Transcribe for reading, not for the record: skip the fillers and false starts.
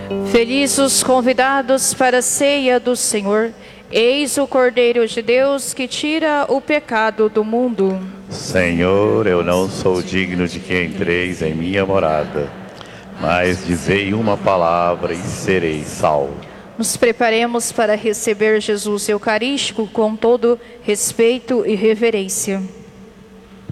Felizes os convidados para a ceia do Senhor. Eis o Cordeiro de Deus que tira o pecado do mundo. Senhor, eu não sou digno de que entreis em minha morada, mas dizei uma palavra e serei salvo. Nos preparemos para receber Jesus Eucarístico com todo respeito e reverência.